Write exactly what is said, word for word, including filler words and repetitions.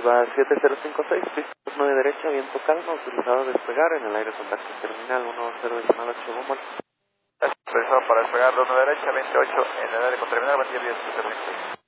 Curva siete cero cinco seis, pista nueve derecha, viento calma, autorizado a despegar en el aire contacto terminal uno cero decimal ocho Bumble. Autorizado para despegar dos nueve derecha, veintiocho en el área con terminal, buen día,